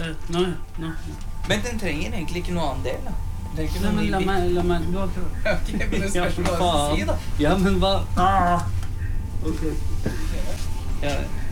Nå. Men den trenger egentlig ikke noe annen del, da. Det er ikke Nei, noe men la meg, du har prøvd. Ok, men det Ja, spørs hva du faen. si, da. Ja, men hva? Ok. Ja,